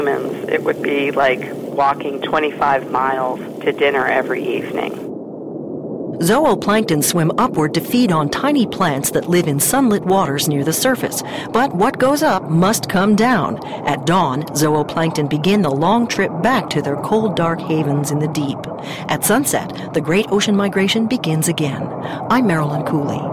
It would be like walking 25 miles to dinner every evening. Zooplankton swim upward to feed on tiny plants that live in sunlit waters near the surface. But what goes up must come down. At dawn, zooplankton begin the long trip back to their cold, dark havens in the deep. At sunset, the great ocean migration begins again. I'm Marilyn Cooley.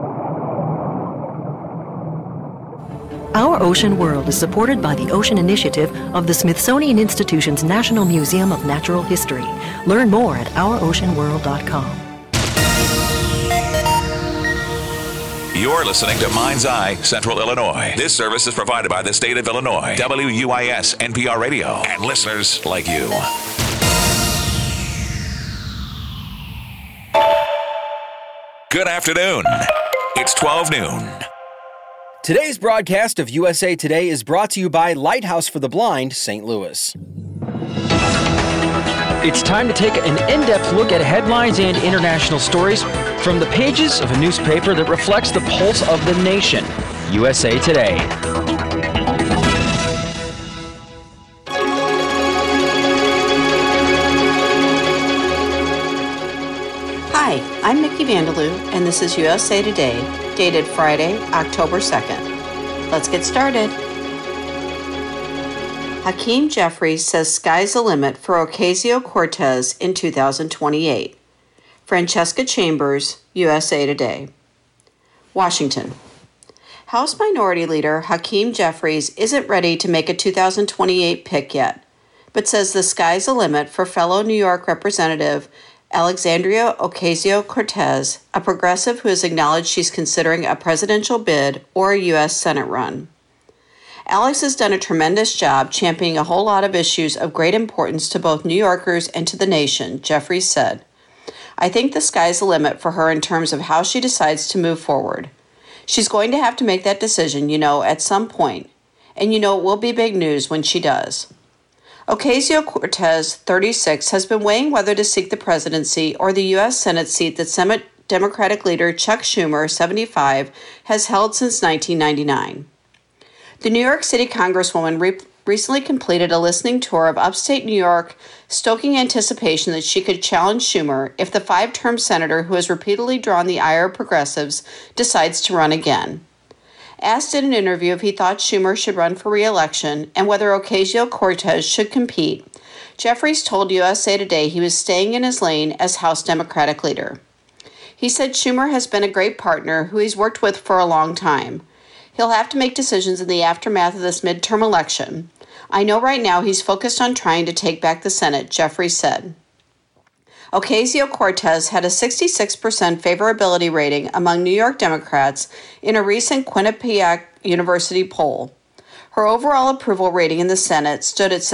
Our Ocean World is supported by the Ocean Initiative of the Smithsonian Institution's National Museum of Natural History. Learn more at ouroceanworld.com. You're listening to Mind's Eye, Central Illinois. This service is provided by the state of Illinois, WUIS, NPR Radio, and listeners like you. Good afternoon. It's 12 noon. Today's broadcast of USA Today is brought to you by Lighthouse for the Blind, St. Louis. It's time to take an in-depth look at headlines and international stories from the pages of a newspaper that reflects the pulse of the nation, USA Today. Hi, I'm Nikki Vandaloo, and this is USA Today, dated Friday, October 2nd. Let's get started. Hakeem Jeffries says sky's the limit for Ocasio-Cortez in 2028. Francesca Chambers, USA Today. Washington. House Minority Leader Hakeem Jeffries isn't ready to make a 2028 pick yet, but says the sky's the limit for fellow New York Representative Alexandria Ocasio-Cortez, a progressive who has acknowledged she's considering a presidential bid or a U.S. Senate run. Alex has done a tremendous job championing a whole lot of issues of great importance to both New Yorkers and to the nation, Jeffries said. I think the sky's the limit for her in terms of how she decides to move forward. She's going to have to make that decision, at some point. And it will be big news when she does. Ocasio-Cortez, 36, has been weighing whether to seek the presidency or the U.S. Senate seat that Senate Democratic leader Chuck Schumer, 75, has held since 1999. The New York City Congresswoman recently completed a listening tour of upstate New York, stoking anticipation that she could challenge Schumer if the five-term senator who has repeatedly drawn the ire of progressives decides to run again. Asked in an interview if he thought Schumer should run for re-election and whether Ocasio-Cortez should compete, Jeffries told USA Today he was staying in his lane as House Democratic leader. He said Schumer has been a great partner who he's worked with for a long time. He'll have to make decisions in the aftermath of this midterm election. I know right now he's focused on trying to take back the Senate, Jeffries said. Ocasio-Cortez had a 66% favorability rating among New York Democrats in a recent Quinnipiac University poll. Her overall approval rating in the Senate stood at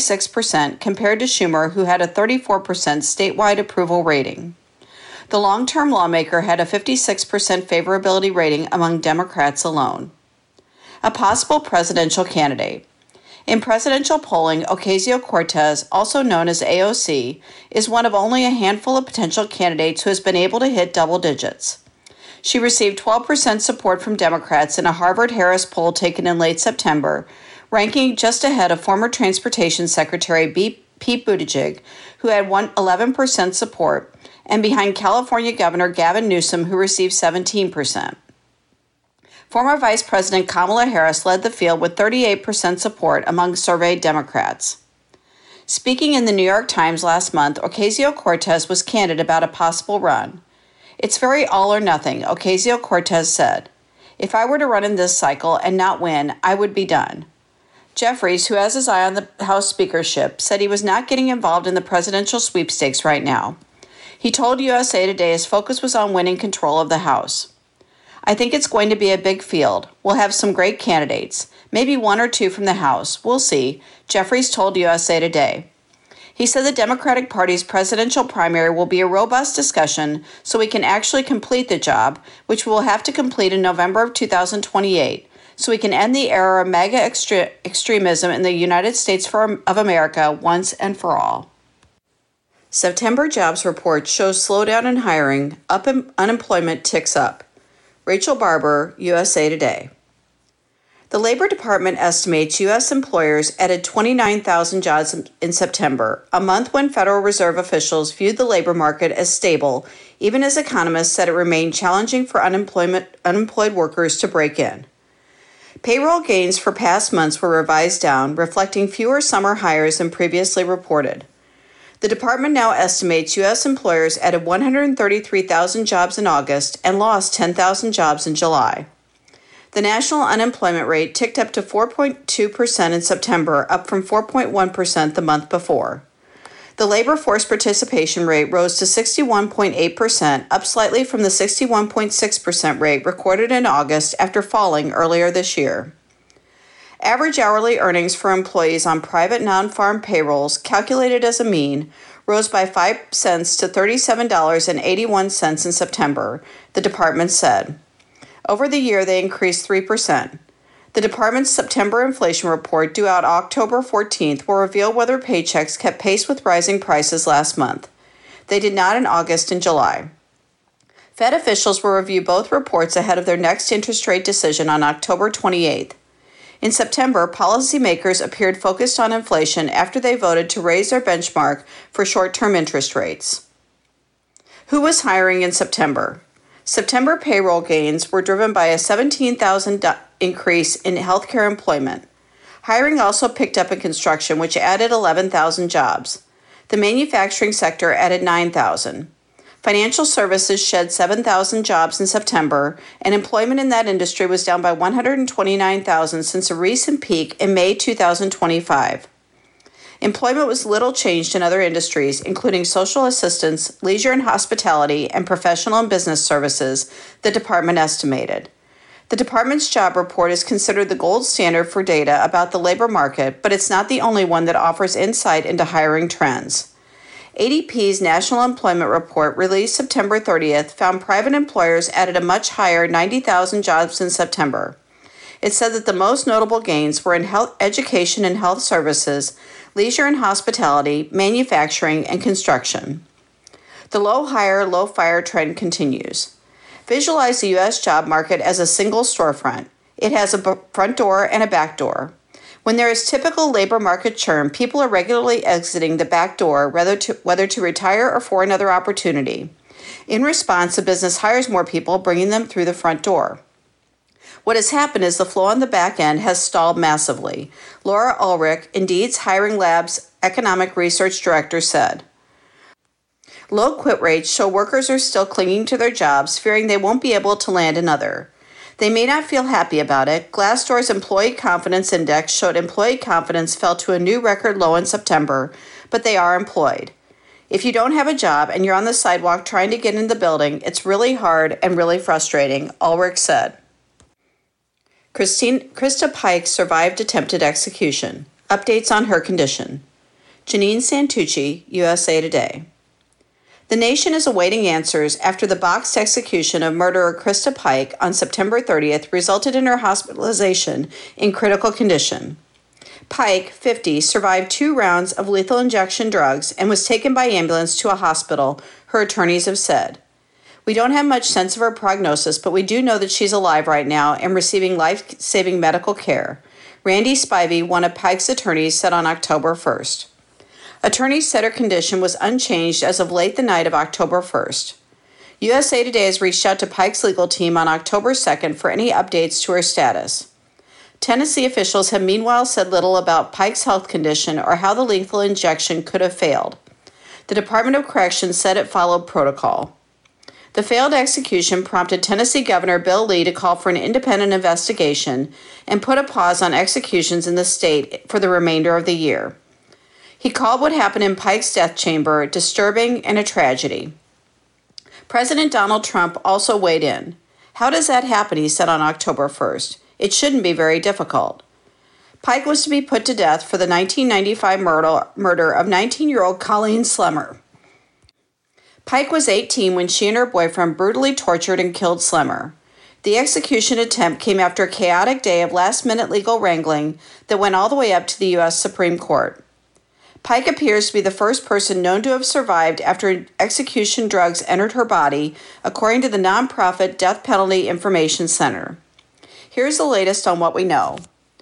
46% compared to Schumer, who had a 34% statewide approval rating. The long-term lawmaker had a 56% favorability rating among Democrats alone. A possible presidential candidate. In presidential polling, Ocasio-Cortez, also known as AOC, is one of only a handful of potential candidates who has been able to hit double digits. She received 12% support from Democrats in a Harvard-Harris poll taken in late September, ranking just ahead of former Transportation Secretary Pete Buttigieg, who had 11% support, and behind California Governor Gavin Newsom, who received 17%. Former Vice President Kamala Harris led the field with 38% support among surveyed Democrats. Speaking in the New York Times last month, Ocasio-Cortez was candid about a possible run. It's very all or nothing, Ocasio-Cortez said. If I were to run in this cycle and not win, I would be done. Jeffries, who has his eye on the House speakership, said he was not getting involved in the presidential sweepstakes right now. He told USA Today his focus was on winning control of the House. I think it's going to be a big field. We'll have some great candidates, maybe one or two from the House. We'll see, Jeffries told USA Today. He said the Democratic Party's presidential primary will be a robust discussion so we can actually complete the job, which we will have to complete in November of 2028, so we can end the era of MAGA extremism in the United States of America once and for all. September jobs report shows slowdown in hiring, unemployment ticks up. Rachel Barber, USA Today. The Labor Department estimates U.S. employers added 29,000 jobs in September, a month when Federal Reserve officials viewed the labor market as stable, even as economists said it remained challenging for unemployed workers to break in. Payroll gains for past months were revised down, reflecting fewer summer hires than previously reported. The department now estimates U.S. employers added 133,000 jobs in August and lost 10,000 jobs in July. The national unemployment rate ticked up to 4.2% in September, up from 4.1% the month before. The labor force participation rate rose to 61.8%, up slightly from the 61.6% rate recorded in August after falling earlier this year. Average hourly earnings for employees on private non-farm payrolls, calculated as a mean, rose by 5 cents to $37.81 in September, the department said. Over the year, they increased 3%. The department's September inflation report, due out October 14th, will reveal whether paychecks kept pace with rising prices last month. They did not in August and July. Fed officials will review both reports ahead of their next interest rate decision on October 28th. In September, policymakers appeared focused on inflation after they voted to raise their benchmark for short-term interest rates. Who was hiring in September? September payroll gains were driven by a 17,000 increase in healthcare employment. Hiring also picked up in construction, which added 11,000 jobs. The manufacturing sector added 9,000. Financial services shed 7,000 jobs in September, and employment in that industry was down by 129,000 since a recent peak in May 2025. Employment was little changed in other industries, including social assistance, leisure and hospitality, and professional and business services, the department estimated. The department's job report is considered the gold standard for data about the labor market, but it's not the only one that offers insight into hiring trends. ADP's National Employment Report, released September 30th, found private employers added a much higher 90,000 jobs in September. It said that the most notable gains were in health, education and health services, leisure and hospitality, manufacturing, and construction. The low hire, low fire trend continues. Visualize the U.S. job market as a single storefront. It has a front door and a back door. When there is typical labor market churn, people are regularly exiting the back door, whether to retire or for another opportunity. In response, the business hires more people, bringing them through the front door. What has happened is the flow on the back end has stalled massively. Laura Ulrich, Indeed's Hiring Labs Economic Research Director, said, "Low quit rates show workers are still clinging to their jobs, fearing they won't be able to land another. They may not feel happy about it. Glassdoor's Employee Confidence Index showed employee confidence fell to a new record low in September, but they are employed. If you don't have a job and you're on the sidewalk trying to get in the building, it's really hard and really frustrating," Ulrich said. Krista Pike survived attempted execution. Updates on her condition. Janine Santucci, USA Today. The nation is awaiting answers after the boxed execution of murderer Krista Pike on September 30th resulted in her hospitalization in critical condition. Pike, 50, survived 2 rounds of lethal injection drugs and was taken by ambulance to a hospital, her attorneys have said. "We don't have much sense of her prognosis, but we do know that she's alive right now and receiving life-saving medical care," Randy Spivey, one of Pike's attorneys, said on October 1st. Attorneys said her condition was unchanged as of late the night of October 1st. USA Today has reached out to Pike's legal team on October 2nd for any updates to her status. Tennessee officials have meanwhile said little about Pike's health condition or how the lethal injection could have failed. The Department of Corrections said it followed protocol. The failed execution prompted Tennessee Governor Bill Lee to call for an independent investigation and put a pause on executions in the state for the remainder of the year. He called what happened in Pike's death chamber disturbing and a tragedy. President Donald Trump also weighed in. "How does that happen?" he said on October 1st. "It shouldn't be very difficult." Pike was to be put to death for the 1995 murder of 19-year-old Colleen Slemmer. Pike was 18 when she and her boyfriend brutally tortured and killed Slemmer. The execution attempt came after a chaotic day of last-minute legal wrangling that went all the way up to the U.S. Supreme Court. Pike appears to be the first person known to have survived after execution drugs entered her body, according to the nonprofit Death Penalty Information Center. Here's the latest on what we know.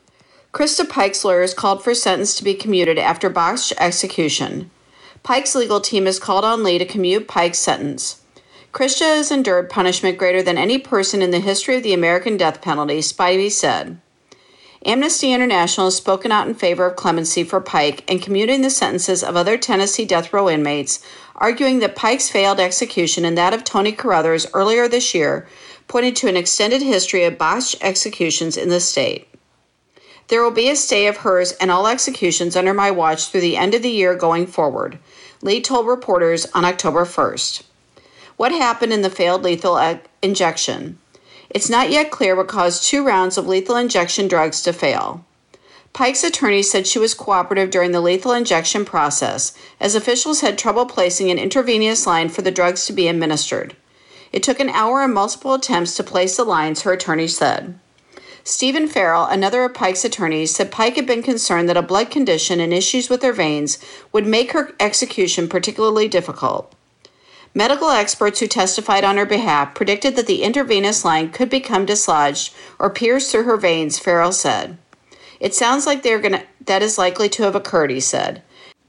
Krista Pike's lawyers called for sentence to be commuted after botched execution. Pike's legal team has called on Lee to commute Pike's sentence. Krista has endured punishment greater than any person in the history of the American death penalty, Spivey said. Amnesty International has spoken out in favor of clemency for Pike and commuting the sentences of other Tennessee death row inmates, arguing that Pike's failed execution and that of Tony Carruthers earlier this year pointed to an extended history of botched executions in the state. There will be a stay of hers and all executions under my watch through the end of the year going forward, Lee told reporters on October 1st. What happened in the failed lethal injection? It's not yet clear what caused 2 rounds of lethal injection drugs to fail. Pike's attorney said she was cooperative during the lethal injection process, as officials had trouble placing an intravenous line for the drugs to be administered. It took an hour and multiple attempts to place the lines, her attorney said. Stephen Farrell, another of Pike's attorneys, said Pike had been concerned that a blood condition and issues with her veins would make her execution particularly difficult. Medical experts who testified on her behalf predicted that the intravenous line could become dislodged or pierce through her veins, Farrell said. It sounds like that is likely to have occurred, he said.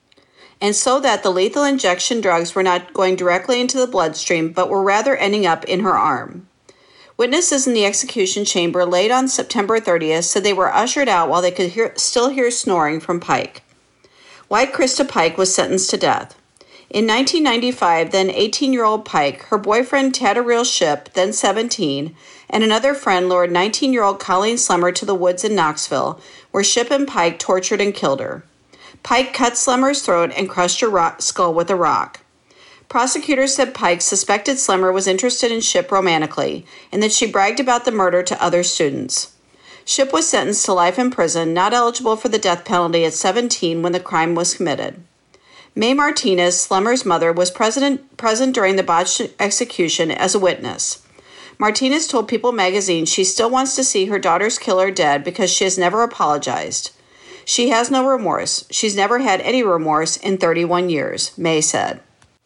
And so that the lethal injection drugs were not going directly into the bloodstream, but were rather ending up in her arm. Witnesses in the execution chamber late on September 30th said they were ushered out while they could still hear snoring from Pike. Why Krista Pike was sentenced to death. In 1995, then 18-year-old Pike, her boyfriend Tadariel Shipp, then 17, and another friend lured 19-year-old Colleen Slemmer to the woods in Knoxville, where Shipp and Pike tortured and killed her. Pike cut Slemmer's throat and crushed her skull with a rock. Prosecutors said Pike suspected Slemmer was interested in Shipp romantically, and that she bragged about the murder to other students. Shipp was sentenced to life in prison, not eligible for the death penalty at 17 when the crime was committed. Mae Martinez, Slemmer's mother, was present during the botched execution as a witness. Martinez told People magazine she still wants to see her daughter's killer dead because she has never apologized. She has no remorse. She's never had any remorse in 31 years, Mae said.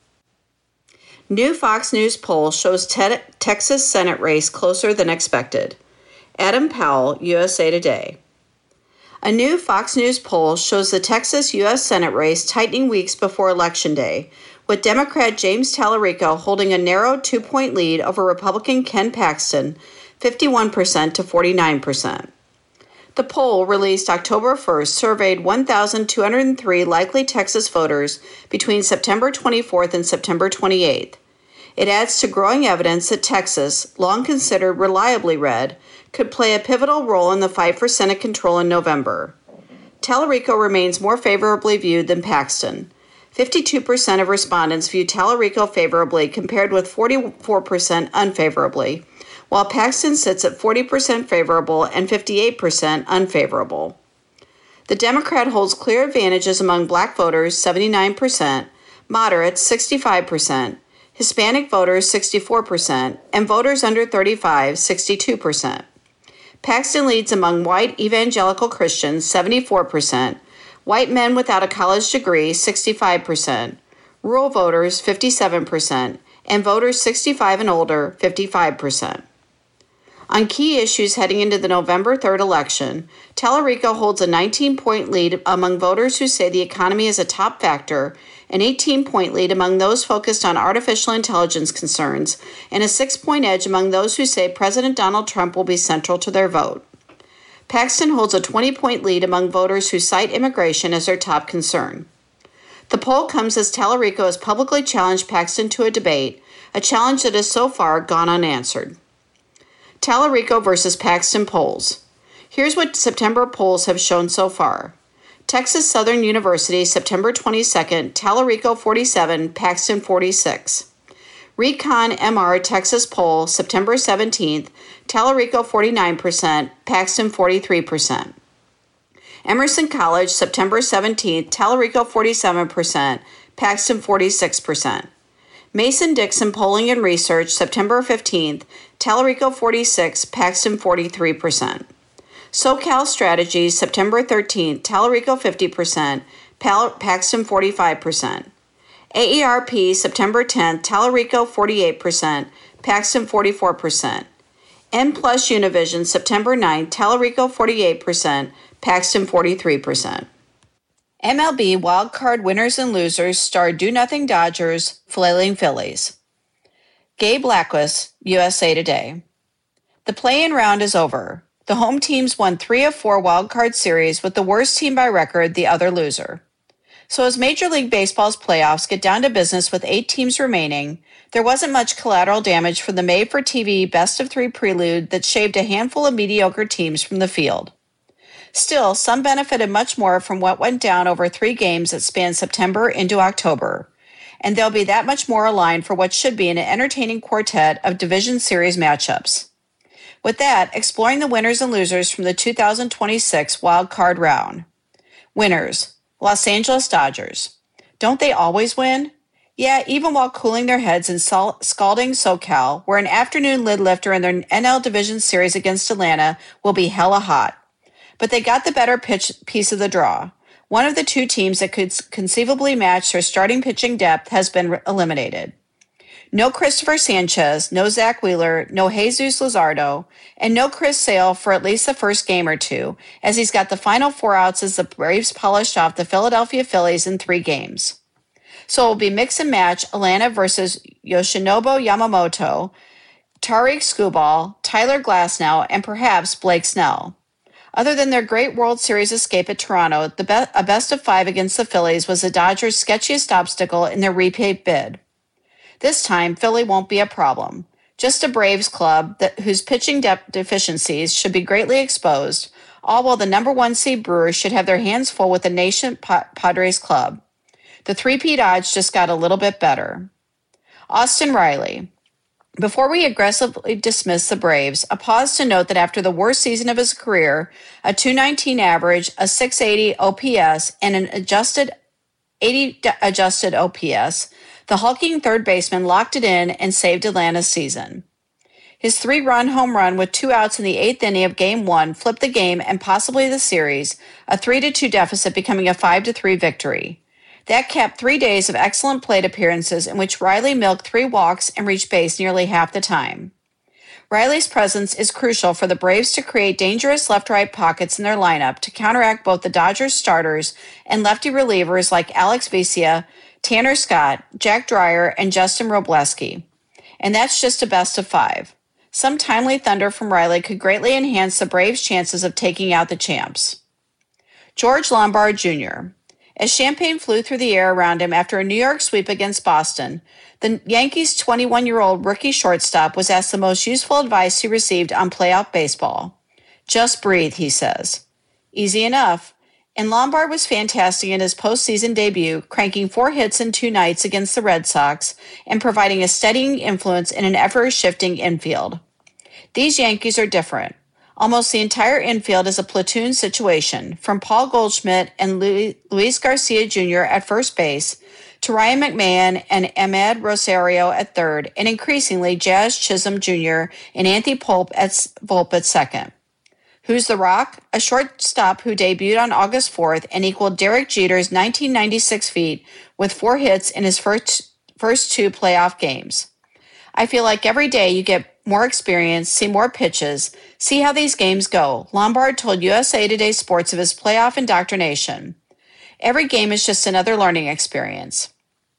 New Fox News poll shows Texas Senate race closer than expected. Adam Powell, USA Today. A new Fox News poll shows the Texas U.S. Senate race tightening weeks before Election Day, with Democrat James Tallarico holding a narrow 2-point lead over Republican Ken Paxton, 51% to 49%. The poll, released October 1st, surveyed 1,203 likely Texas voters between September 24th and September 28th. It adds to growing evidence that Texas, long considered reliably red, could play a pivotal role in the fight for Senate control in November. Tallarico remains more favorably viewed than Paxton. 52% of respondents view Tallarico favorably compared with 44% unfavorably, while Paxton sits at 40% favorable and 58% unfavorable. The Democrat holds clear advantages among black voters, 79%, moderates, 65%, Hispanic voters, 64%, and voters under 35, 62%. Paxton leads among white evangelical Christians, 74%, white men without a college degree, 65%, rural voters, 57%, and voters 65 and older, 55%. On key issues heading into the November 3rd election, Tallarico holds a 19-point lead among voters who say the economy is a top factor, an 18-point lead among those focused on artificial intelligence concerns, and a 6-point edge among those who say President Donald Trump will be central to their vote. Paxton holds a 20-point lead among voters who cite immigration as their top concern. The poll comes as Tallarico has publicly challenged Paxton to a debate, a challenge that has so far gone unanswered. Tallarico versus Paxton polls. Here's what September polls have shown so far. Texas Southern University, September 22nd, Tallarico 47, Paxton 46. Recon MR Texas poll, September 17th, Tallarico 49%, Paxton 43%. Emerson College, September 17th, Tallarico 47%, Paxton 46%. Mason-Dixon Polling and Research, September 15th, Tallarico 46, Paxton 43%. SoCal Strategies, September 13th, Tallarico 50%, Paxton 45%. AARP, September 10th, Tallarico 48%, Paxton 44%. N Plus Univision, September 9th, Tallarico 48%, Paxton 43%. MLB wildcard winners and losers star Do-Nothing Dodgers, flailing Phillies. Gabe Lackwis, USA Today. The play-in round is over. The home teams won 3 of 4 wildcard series, with the worst team by record the other loser. So as Major League Baseball's playoffs get down to business with 8 teams remaining, there wasn't much collateral damage from the made-for-TV best-of-3 prelude that shaved a handful of mediocre teams from the field. Still, some benefited much more from what went down over 3 games that spanned September into October, and they'll be that much more aligned for what should be an entertaining quartet of division series matchups. With that, exploring the winners and losers from the 2026 wild card round. Winners: Los Angeles Dodgers. Don't they always win? Yeah, even while cooling their heads in scalding SoCal, where an afternoon lid lifter in their NL Division Series against Atlanta will be hella hot. But they got the better piece of the draw. One of the 2 teams that could conceivably match their starting pitching depth has been eliminated. No Christopher Sanchez, no Zach Wheeler, no Jesus Luzardo, and no Chris Sale for at least the first game or 2, as he's got the final 4 outs as the Braves polished off the Philadelphia Phillies in 3 games. So it will be mix and match Atlanta versus Yoshinobu Yamamoto, Tariq Skubal, Tyler Glasnow, and perhaps Blake Snell. Other than their great World Series escape at Toronto, a best of 5 against the Phillies was the Dodgers' sketchiest obstacle in their repeat bid. This time, Philly won't be a problem. Just a Braves club whose pitching depth deficiencies should be greatly exposed, all while the number 1 seed Brewers should have their hands full with the nascent Padres club. The three-peat odds just got a little bit better. Austin Riley. Before we aggressively dismiss the Braves, a pause to note that after the worst season of his career, a .219 average, a .680 OPS, and an adjusted 80 adjusted OPS, the hulking third baseman locked it in and saved Atlanta's season. His 3-run home run with 2 outs in the 8th inning of Game 1 flipped the game and possibly the series, a 3-2 deficit becoming a 5-3 victory. That capped 3 days of excellent plate appearances in which Riley milked 3 walks and reached base nearly half the time. Riley's presence is crucial for the Braves to create dangerous left-right pockets in their lineup to counteract both the Dodgers starters and lefty relievers like Alex Vesia, Tanner Scott, Jack Dreyer, and Justin Robleski. And that's just a best of 5. Some timely thunder from Riley could greatly enhance the Braves' chances of taking out the champs. George Lombard Jr. As champagne flew through the air around him after a New York sweep against Boston, the Yankees' 21-year-old rookie shortstop was asked the most useful advice he received on playoff baseball. Just breathe, he says. Easy enough. And Lombard was fantastic in his postseason debut, cranking 4 hits in 2 nights against the Red Sox and providing a steadying influence in an ever-shifting infield. These Yankees are different. Almost the entire infield is a platoon situation, from Paul Goldschmidt and Luis Garcia Jr. at first base to Ryan McMahon and Ahmed Rosario at third, and increasingly Jazz Chisholm Jr. and Anthony Volpe at second. Who's the Rock? A shortstop who debuted on August 4th and equaled Derek Jeter's 1996 feat with 4 hits in his first 2 playoff games. I feel like every day you get more experience, see more pitches, see how these games go, Lombard told USA Today Sports of his playoff indoctrination. Every game is just another learning experience.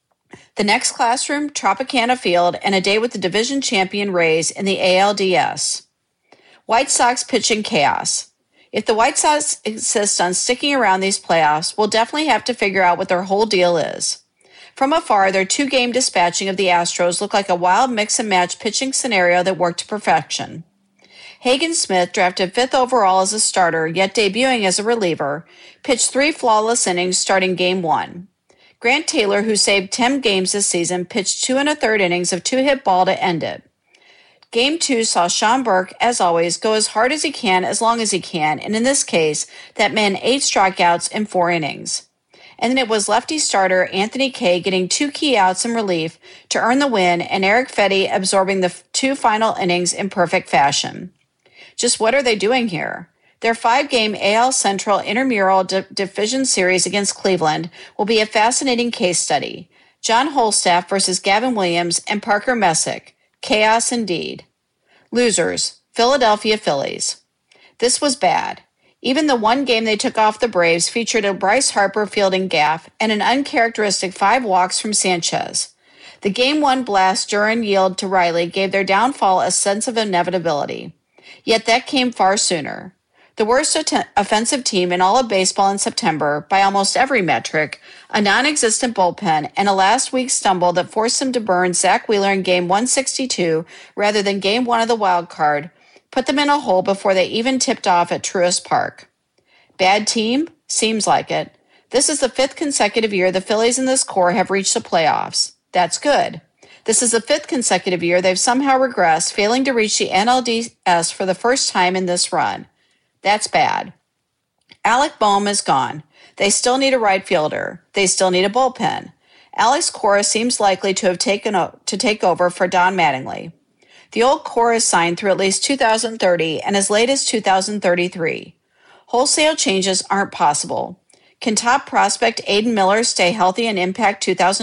The next classroom, Tropicana Field, and a day with the division champion Rays in the ALDS. White Sox pitching chaos. If the White Sox insist on sticking around these playoffs, we'll definitely have to figure out what their whole deal is. From afar, their 2-game dispatching of the Astros looked like a wild mix-and-match pitching scenario that worked to perfection. Hagen Smith, drafted 5th overall as a starter, yet debuting as a reliever, pitched 3 flawless innings starting Game 1. Grant Taylor, who saved 10 games this season, pitched 2 1/3 innings of 2-hit ball to end it. Game 2 saw Sean Burke, as always, go as hard as he can as long as he can, and in this case, that meant 8 strikeouts in 4 innings. And then it was lefty starter Anthony Kay getting 2 key outs in relief to earn the win, and Eric Fedde absorbing the 2 final innings in perfect fashion. Just what are they doing here? Their 5-game AL Central intramural division series against Cleveland will be a fascinating case study. John Holstaff versus Gavin Williams and Parker Messick. Chaos indeed. Losers: Philadelphia Phillies. This was bad. Even the one game they took off the Braves featured a Bryce Harper fielding gaffe and an uncharacteristic 5 walks from Sanchez. The Game 1 blast Duran yield to Riley gave their downfall a sense of inevitability. Yet that came far sooner. The worst offensive team in all of baseball in September, by almost every metric, a non-existent bullpen, and a last week stumble that forced them to burn Zach Wheeler in Game 162 rather than Game 1 of the wild card, put them in a hole before they even tipped off at Truist Park. Bad team? Seems like it. This is the 5th consecutive year the Phillies in this core have reached the playoffs. That's good. This is the 5th consecutive year they've somehow regressed, failing to reach the NLDS for the first time in this run. That's bad. Alec Bohm is gone. They still need a right fielder. They still need a bullpen. Alex Cora seems likely to have take over for Don Mattingly. The old core is signed through at least 2030 and as late as 2033. Wholesale changes aren't possible. Can top prospect Aiden Miller stay healthy and impact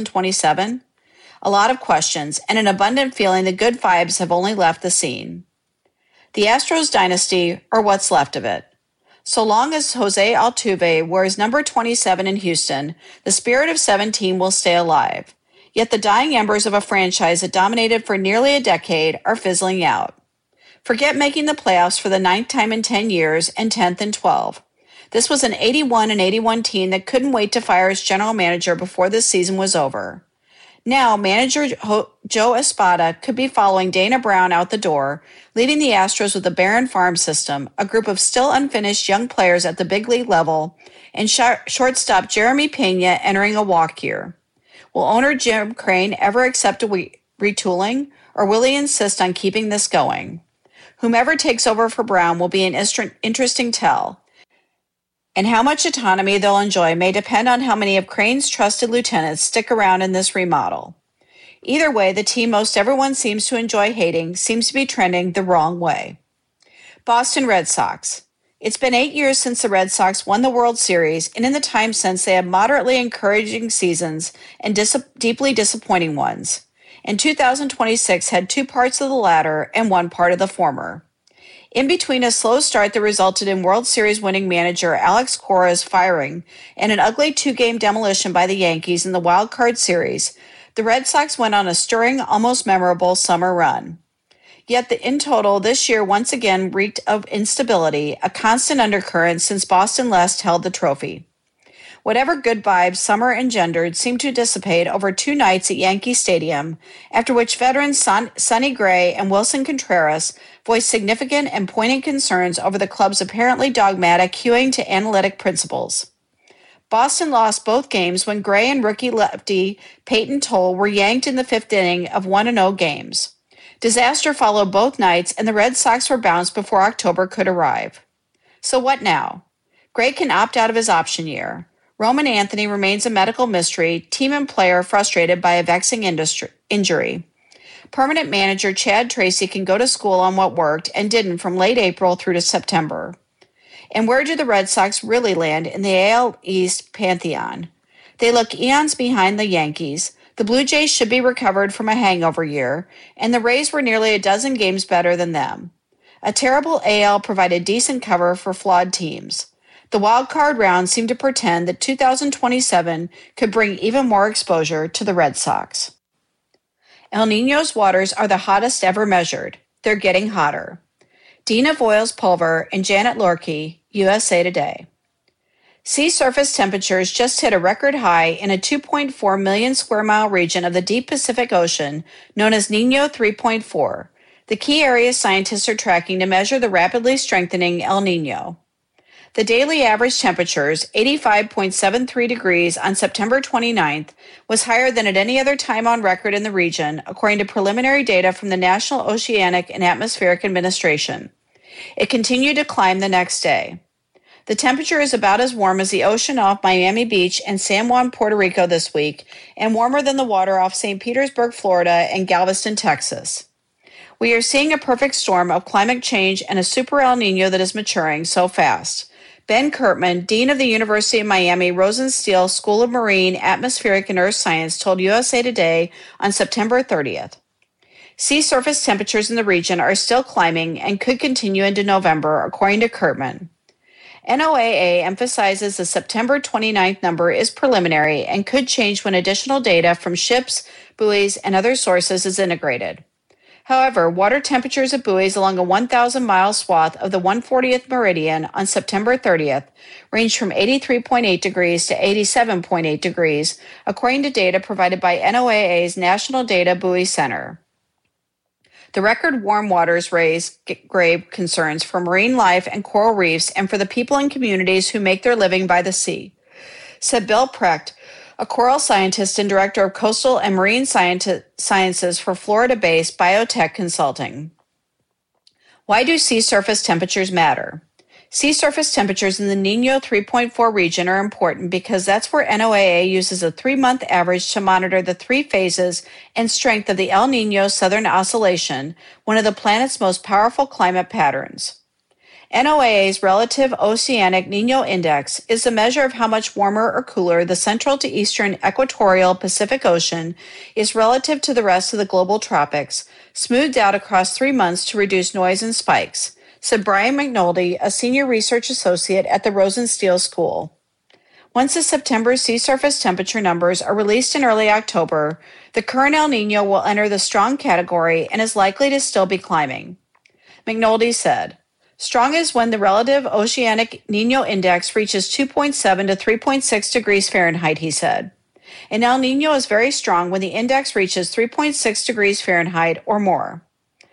2027? A lot of questions and an abundant feeling the good vibes have only left the scene. The Astros dynasty, or what's left of it. So long as Jose Altuve wears number 27 in Houston, the spirit of 17 will stay alive. Yet the dying embers of a franchise that dominated for nearly a decade are fizzling out. Forget making the playoffs for the 9th time in 10 years and 10th in 12. This was an 81-81 team that couldn't wait to fire its general manager before this season was over. Now, manager Joe Espada could be following Dana Brown out the door, leaving the Astros with a barren farm system, a group of still unfinished young players at the big league level, and shortstop Jeremy Pena entering a walk year. Will owner Jim Crane ever accept a retooling, or will he insist on keeping this going? Whomever takes over for Brown will be an interesting tell, and how much autonomy they'll enjoy may depend on how many of Crane's trusted lieutenants stick around in this remodel. Either way, the team most everyone seems to enjoy hating seems to be trending the wrong way. Boston Red Sox. It's been 8 years since the Red Sox won the World Series, and in the time since, they have moderately encouraging seasons and deeply disappointing ones. And 2026 had 2 parts of the latter and 1 part of the former. In between a slow start that resulted in World Series winning manager Alex Cora's firing and an ugly 2-game demolition by the Yankees in the Wild Card Series, the Red Sox went on a stirring, almost memorable summer run. Yet in total, this year once again reeked of instability, a constant undercurrent since Boston last held the trophy. Whatever good vibes summer engendered seemed to dissipate over 2 nights at Yankee Stadium, after which veterans Sonny Gray and Wilson Contreras voiced significant and poignant concerns over the club's apparently dogmatic hewing to analytic principles. Boston lost both games when Gray and rookie lefty Peyton Toll were yanked in the 5th inning of 1-0 games. Disaster followed both nights, and the Red Sox were bounced before October could arrive. So what now? Gray can opt out of his option year. Roman Anthony remains a medical mystery, team and player frustrated by a vexing injury. Permanent manager Chad Tracy can go to school on what worked and didn't from late April through to September. And where do the Red Sox really land in the AL East pantheon? They look eons behind the Yankees. The Blue Jays should be recovered from a hangover year, and the Rays were nearly a dozen games better than them. A terrible AL provided decent cover for flawed teams. The wild card round seemed to pretend that 2027 could bring even more exposure to the Red Sox. El Niño's waters are the hottest ever measured. They're getting hotter. Dina Voiles-Pulver and Janet Lorkey, USA Today. Sea surface temperatures just hit a record high in a 2.4 million square mile region of the deep Pacific Ocean known as Niño 3.4, the key area scientists are tracking to measure the rapidly strengthening El Niño. The daily average temperatures, 85.73 degrees on September 29th, was higher than at any other time on record in the region, according to preliminary data from the National Oceanic and Atmospheric Administration. It continued to climb the next day. The temperature is about as warm as the ocean off Miami Beach and San Juan, Puerto Rico this week, and warmer than the water off St. Petersburg, Florida, and Galveston, Texas. We are seeing a perfect storm of climate change and a super El Niño that is maturing so fast. Ben Kirtman, Dean of the University of Miami Rosenstiel School of Marine, Atmospheric, and Earth Science, told USA Today on September 30th. Sea surface temperatures in the region are still climbing and could continue into November, according to Kurtman. NOAA emphasizes the September 29th number is preliminary and could change when additional data from ships, buoys, and other sources is integrated. However, water temperatures at buoys along a 1,000-mile swath of the 140th meridian on September 30th ranged from 83.8 degrees to 87.8 degrees, according to data provided by NOAA's National Data Buoy Center. The record warm waters raise grave concerns for marine life and coral reefs and for the people and communities who make their living by the sea, said Bill Precht, a coral scientist and director of coastal and marine sciences for Florida-based Biotech Consulting. Why do sea surface temperatures matter? Sea surface temperatures in the Niño 3.4 region are important because that's where NOAA uses a 3-month average to monitor the 3 phases and strength of the El Niño Southern Oscillation, one of the planet's most powerful climate patterns. NOAA's Relative Oceanic Niño Index is a measure of how much warmer or cooler the central to eastern equatorial Pacific Ocean is relative to the rest of the global tropics, smoothed out across 3 months to reduce noise and spikes, said Brian McNulty, a senior research associate at the Rosenstiel School. Once the September sea surface temperature numbers are released in early October, the current El Niño will enter the strong category and is likely to still be climbing. McNulty said, "Strong is when the relative oceanic Niño index reaches 2.7 to 3.6 degrees Fahrenheit," he said. And El Niño is very strong when the index reaches 3.6 degrees Fahrenheit or more.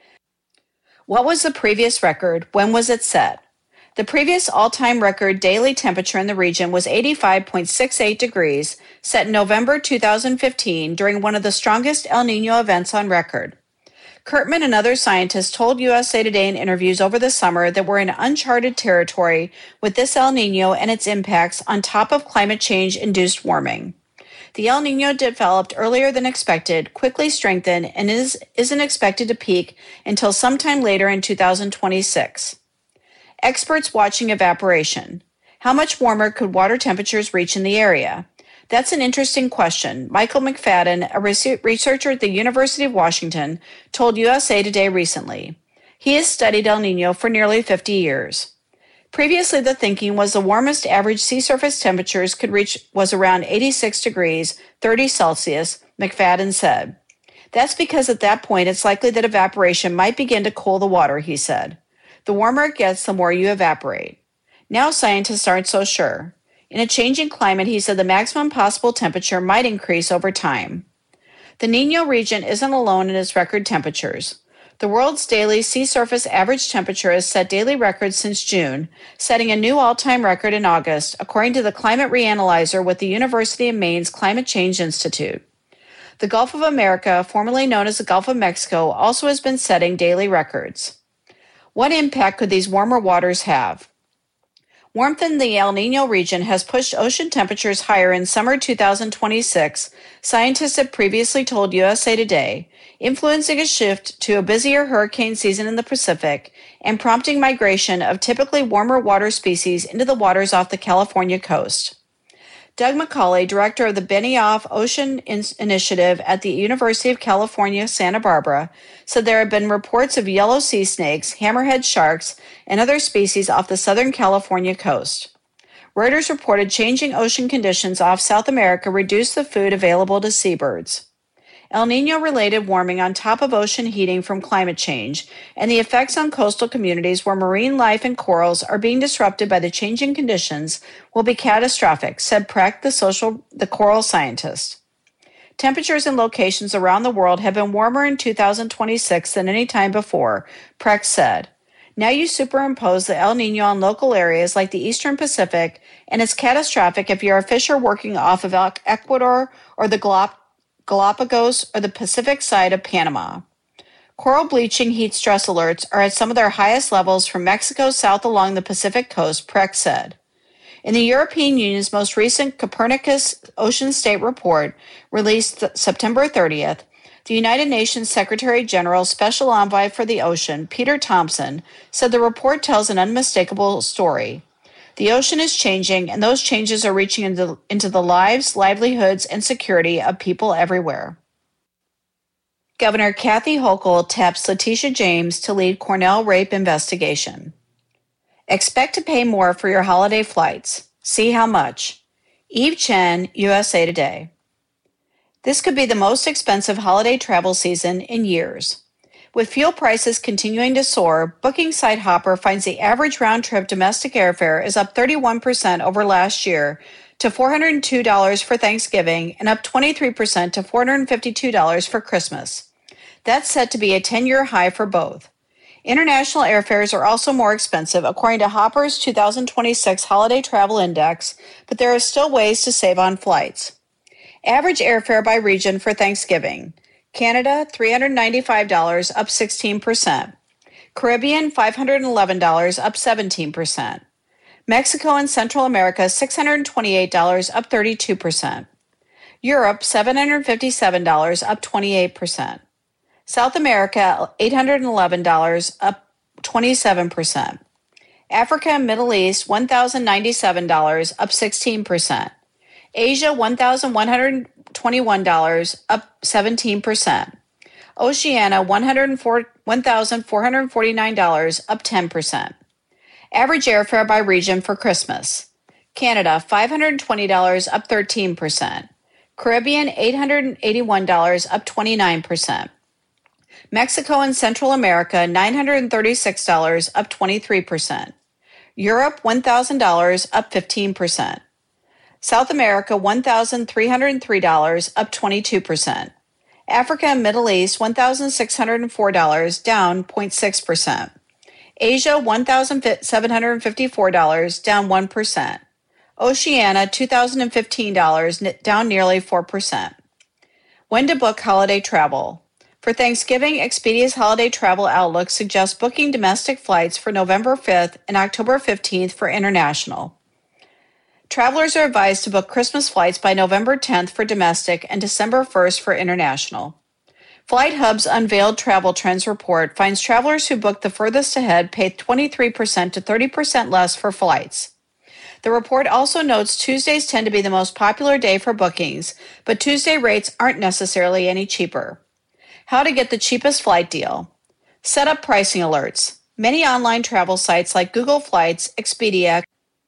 What was the previous record? When was it set? The previous all-time record daily temperature in the region was 85.68 degrees, set in November 2015 during one of the strongest El Niño events on record. Kurtman and other scientists told USA Today in interviews over the summer that we're in uncharted territory with this El Niño and its impacts on top of climate change-induced warming. The El Niño developed earlier than expected, quickly strengthened, and isn't expected to peak until sometime later in 2026. Experts watching evaporation. How much warmer could water temperatures reach in the area? That's an interesting question. Michael McFadden, a researcher at the University of Washington, told USA Today recently. He has studied El Niño for nearly 50 years. Previously, the thinking was the warmest average sea surface temperatures could reach was around 86 degrees, 30 Celsius, McFadden said. That's because at that point it's likely that evaporation might begin to cool the water, he said. The warmer it gets, the more you evaporate. Now scientists aren't so sure. In a changing climate, he said the maximum possible temperature might increase over time. The Niño region isn't alone in its record temperatures. The world's daily sea surface average temperature has set daily records since June, setting a new all-time record in August, according to the Climate Reanalyzer with the University of Maine's Climate Change Institute. The Gulf of America, formerly known as the Gulf of Mexico, also has been setting daily records. What impact could these warmer waters have? Warmth in the El Niño region has pushed ocean temperatures higher in summer 2026, scientists had previously told USA Today, influencing a shift to a busier hurricane season in the Pacific and prompting migration of typically warmer water species into the waters off the California coast. Doug McCauley, director of the Benioff Ocean Initiative at the University of California, Santa Barbara, said there have been reports of yellow sea snakes, hammerhead sharks, and other species off the Southern California coast. Reuters reported changing ocean conditions off South America reduced the food available to seabirds. El Niño-related warming on top of ocean heating from climate change and the effects on coastal communities where marine life and corals are being disrupted by the changing conditions will be catastrophic, said Precht, the coral scientist. Temperatures in locations around the world have been warmer in 2026 than any time before, Precht said. Now you superimpose the El Niño on local areas like the Eastern Pacific, and it's catastrophic if you're a fisher working off of Ecuador or the Galapagos or the Pacific side of Panama. Coral bleaching heat stress alerts are at some of their highest levels from Mexico south along the Pacific coast, Precht said. In the European Union's most recent Copernicus Ocean State Report, released September 30th, the United Nations Secretary General's Special Envoy for the Ocean, Peter Thompson, said the report tells an unmistakable story. The ocean is changing, and those changes are reaching into the lives, livelihoods, and security of people everywhere. Governor Kathy Hochul taps Letitia James to lead Cornell rape investigation. Expect to pay more for your holiday flights. See how much. Eve Chen, USA Today. This could be the most expensive holiday travel season in years. With fuel prices continuing to soar, booking site Hopper finds the average round-trip domestic airfare is up 31% over last year to $402 for Thanksgiving and up 23% to $452 for Christmas. That's set to be a 10-year high for both. International airfares are also more expensive, according to Hopper's 2026 Holiday Travel Index, but there are still ways to save on flights. Average airfare by region for Thanksgiving. Canada, $395, up 16%. Caribbean, $511, up 17%. Mexico and Central America, $628, up 32%. Europe, $757, up 28%. South America, $811, up 27%. Africa and Middle East, $1,097, up 16%. Asia, $1,121, up 17%. Oceania, $1,449, up 10%. Average airfare by region for Christmas. Canada, $520, up 13%. Caribbean, $881, up 29%. Mexico and Central America, $936, up 23%. Europe, $1,000, up 15%. South America, $1,303, up 22%. Africa and Middle East, $1,604, down 0.6%. Asia, $1,754, down 1%. Oceania, $2,015, down nearly 4%. When to book holiday travel. For Thanksgiving, Expedia's holiday travel outlook suggests booking domestic flights for November 5th and October 15th for international. Travelers are advised to book Christmas flights by November 10th for domestic and December 1st for international. Flight Hub's Unveiled Travel Trends report finds travelers who book the furthest ahead pay 23% to 30% less for flights. The report also notes Tuesdays tend to be the most popular day for bookings, but Tuesday rates aren't necessarily any cheaper. How to get the cheapest flight deal. Set up pricing alerts. Many online travel sites like Google Flights, Expedia,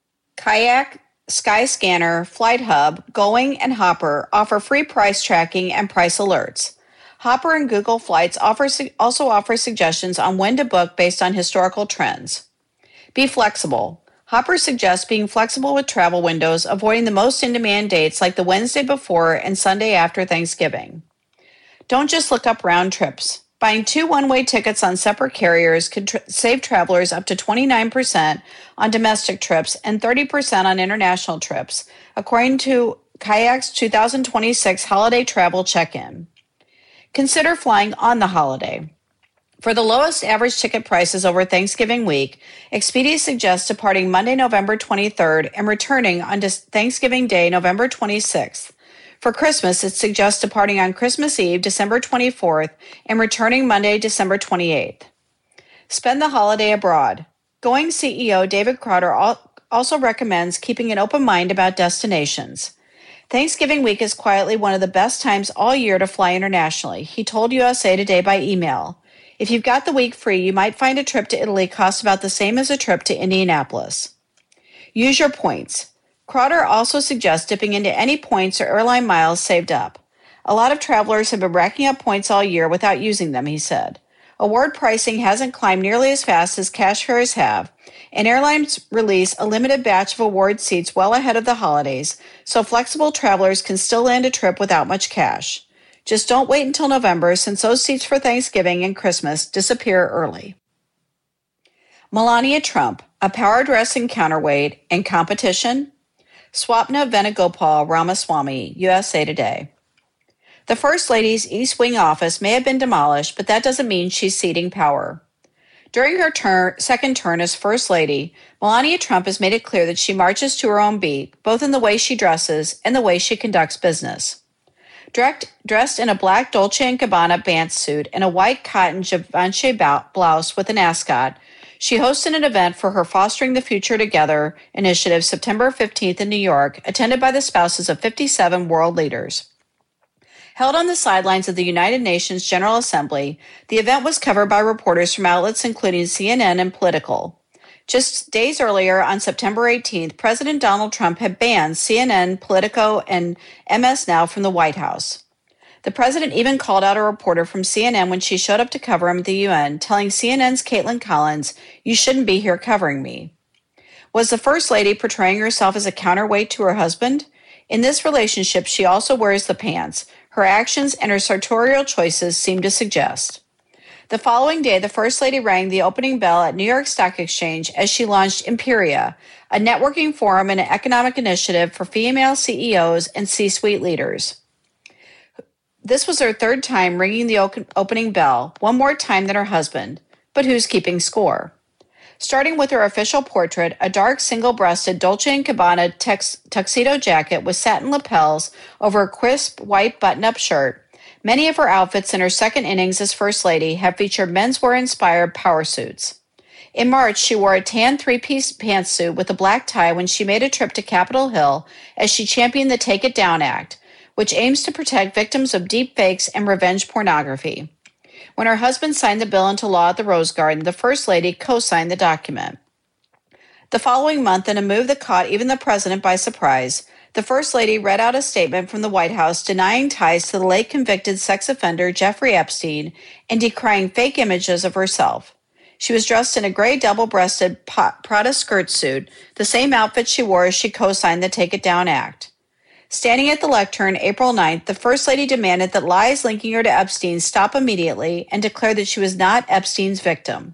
Kayak, Skyscanner, Flight Hub, Going, and Hopper offer free price tracking and price alerts. Hopper and Google Flights also offer suggestions on when to book based on historical trends. Be flexible. Hopper suggests being flexible with travel windows, avoiding the most in-demand dates like the Wednesday before and Sunday after Thanksgiving. Don't just look up round trips. Buying 2 one-way tickets on separate carriers could save travelers up to 29% on domestic trips and 30% on international trips, according to Kayak's 2026 Holiday Travel Check-In. Consider flying on the holiday. For the lowest average ticket prices over Thanksgiving week, Expedia suggests departing Monday, November 23rd and returning on Thanksgiving Day, November 26th. For Christmas, it suggests departing on Christmas Eve, December 24th, and returning Monday, December 28th. Spend the holiday abroad. Going CEO David Crowder also recommends keeping an open mind about destinations. Thanksgiving week is quietly one of the best times all year to fly internationally, he told USA Today by email. If you've got the week free, you might find a trip to Italy costs about the same as a trip to Indianapolis. Use your points. Crowder also suggests dipping into any points or airline miles saved up. A lot of travelers have been racking up points all year without using them, he said. Award pricing hasn't climbed nearly as fast as cash fares have, and airlines release a limited batch of award seats well ahead of the holidays, so flexible travelers can still land a trip without much cash. Just don't wait until November, since those seats for Thanksgiving and Christmas disappear early. Melania Trump, a power dressing counterweight and competition? Swapna Venugopal Ramaswamy, USA Today. The First Lady's East Wing office may have been demolished, but that doesn't mean she's ceding power. During her second term as First Lady, Melania Trump has made it clear that she marches to her own beat, both in the way she dresses and the way she conducts business. Dressed in a black Dolce & Gabbana pantsuit and a white cotton Givenchy blouse with an ascot, she hosted an event for her Fostering the Future Together initiative September 15th in New York, attended by the spouses of 57 world leaders. Held on the sidelines of the United Nations General Assembly, the event was covered by reporters from outlets including CNN and Politico. Just days earlier, on September 18th, President Donald Trump had banned CNN, Politico, and MS Now from the White House. The president even called out a reporter from CNN when she showed up to cover him at the UN, telling CNN's Caitlin Collins, "You shouldn't be here covering me." Was the First Lady portraying herself as a counterweight to her husband? In this relationship, she also wears the pants. Her actions and her sartorial choices seem to suggest. The following day, the First Lady rang the opening bell at New York Stock Exchange as she launched Imperia, a networking forum and an economic initiative for female CEOs and C-suite leaders. This was her third time ringing the opening bell, one more time than her husband. But who's keeping score? Starting with her official portrait, a dark single-breasted Dolce & Gabbana tuxedo jacket with satin lapels over a crisp white button-up shirt, many of her outfits in her second innings as First Lady have featured menswear-inspired power suits. In March, she wore a tan three-piece pantsuit with a black tie when she made a trip to Capitol Hill as she championed the Take It Down Act, which aims to protect victims of deepfakes and revenge pornography. When her husband signed the bill into law at the Rose Garden, the First Lady co-signed the document. The following month, in a move that caught even the president by surprise, the First Lady read out a statement from the White House denying ties to the late convicted sex offender Jeffrey Epstein and decrying fake images of herself. She was dressed in a gray double-breasted Prada skirt suit, the same outfit she wore as she co-signed the Take It Down Act. Standing at the lectern April 9th, the First Lady demanded that lies linking her to Epstein stop immediately and declared that she was not Epstein's victim.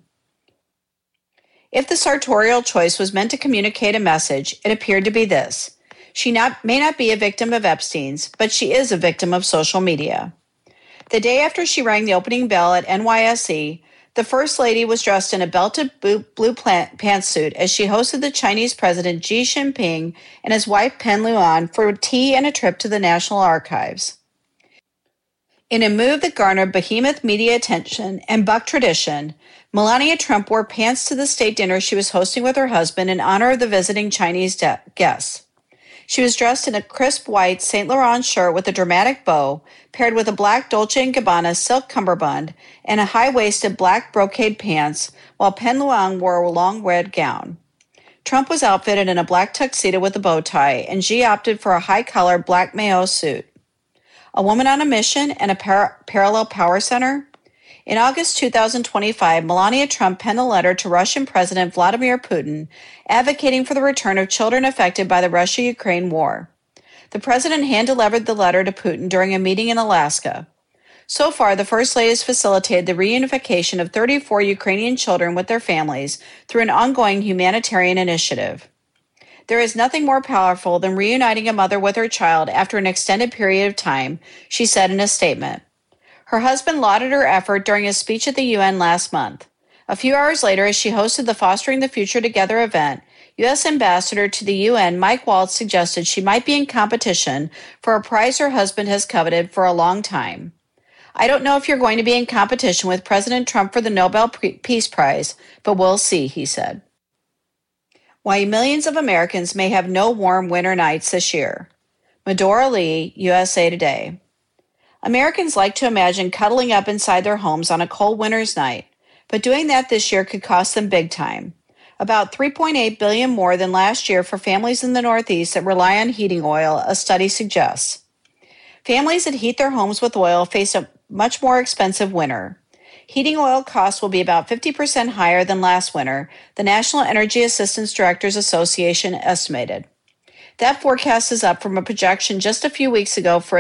If the sartorial choice was meant to communicate a message, it appeared to be this. She may not be a victim of Epstein's, but she is a victim of social media. The day after she rang the opening bell at NYSE, the First Lady was dressed in a belted blue pantsuit as she hosted the Chinese President Xi Jinping and his wife Pen Luan for tea and a trip to the National Archives. In a move that garnered behemoth media attention and bucked tradition, Melania Trump wore pants to the state dinner she was hosting with her husband in honor of the visiting Chinese guests. She was dressed in a crisp white Saint Laurent shirt with a dramatic bow, paired with a black Dolce & Gabbana silk cummerbund and a high-waisted black brocade pants, while Pen Luang wore a long red gown. Trump was outfitted in a black tuxedo with a bow tie, and Xi opted for a high-collared black maillot suit. A woman on a mission and a parallel power center? In August 2025, Melania Trump penned a letter to Russian President Vladimir Putin advocating for the return of children affected by the Russia-Ukraine war. The president hand-delivered the letter to Putin during a meeting in Alaska. So far, the First Lady has facilitated the reunification of 34 Ukrainian children with their families through an ongoing humanitarian initiative. There is nothing more powerful than reuniting a mother with her child after an extended period of time, she said in a statement. Her husband lauded her effort during a speech at the UN last month. A few hours later, as she hosted the Fostering the Future Together event, U.S. Ambassador to the UN Mike Waltz suggested she might be in competition for a prize her husband has coveted for a long time. "I don't know if you're going to be in competition with President Trump for the Nobel Peace Prize, but we'll see," he said. Why millions of Americans may have no warm winter nights this year. Medora Lee, USA Today. Americans like to imagine cuddling up inside their homes on a cold winter's night, but doing that this year could cost them big time. About $3.8 billion more than last year for families in the Northeast that rely on heating oil, a study suggests. Families that heat their homes with oil face a much more expensive winter. Heating oil costs will be about 50% higher than last winter, the National Energy Assistance Directors Association estimated. That forecast is up from a projection just a few weeks ago for a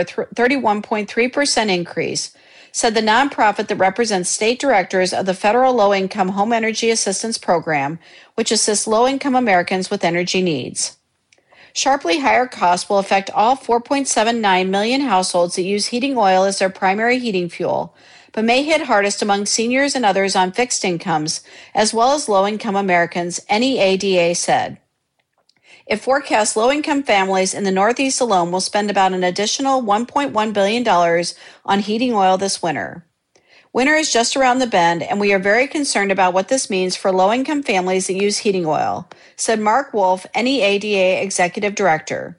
31.3% increase, said the nonprofit that represents state directors of the Federal Low-Income Home Energy Assistance Program, which assists low-income Americans with energy needs. Sharply higher costs will affect all 4.79 million households that use heating oil as their primary heating fuel, but may hit hardest among seniors and others on fixed incomes, as well as low-income Americans, NEADA said. It forecasts low-income families in the Northeast alone will spend about an additional $1.1 billion on heating oil this winter. Winter is just around the bend, and we are very concerned about what this means for low-income families that use heating oil, said Mark Wolf, NEADA Executive Director.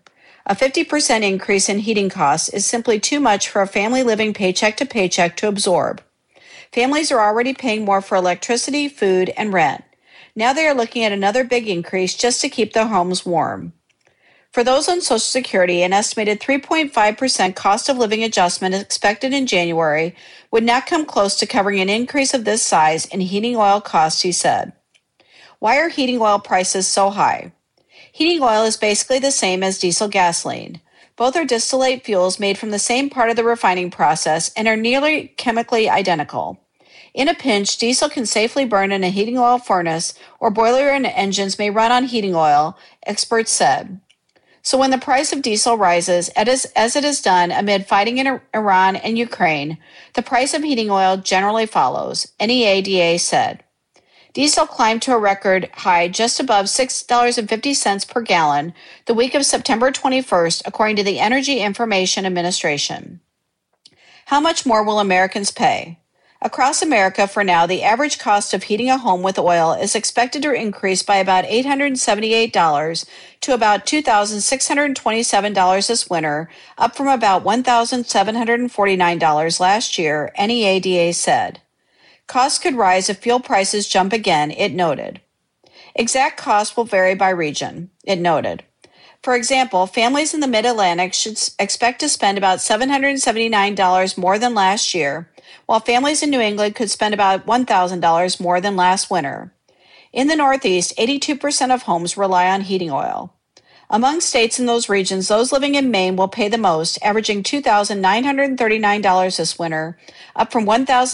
A 50% increase in heating costs is simply too much for a family living paycheck to paycheck to absorb. Families are already paying more for electricity, food, and rent. Now they are looking at another big increase just to keep their homes warm. For those on Social Security, an estimated 3.5% cost of living adjustment expected in January would not come close to covering an increase of this size in heating oil costs, he said. Why are heating oil prices so high? Heating oil is basically the same as diesel gasoline. Both are distillate fuels made from the same part of the refining process and are nearly chemically identical. In a pinch, diesel can safely burn in a heating oil furnace, or boiler and engines may run on heating oil, experts said. So when the price of diesel rises, as it has done amid fighting in Iran and Ukraine, the price of heating oil generally follows, NEADA said. Diesel climbed to a record high just above $6.50 per gallon the week of September 21st, according to the Energy Information Administration. How much more will Americans pay? Across America, for now, the average cost of heating a home with oil is expected to increase by about $878 to about $2,627 this winter, up from about $1,749 last year, NEADA said. Costs could rise if fuel prices jump again, it noted. Exact costs will vary by region, it noted. For example, families in the Mid-Atlantic should expect to spend about $779 more than last year, while families in New England could spend about $1,000 more than last winter. In the Northeast, 82% of homes rely on heating oil. Among states in those regions, those living in Maine will pay the most, averaging $2,939 this winter, up from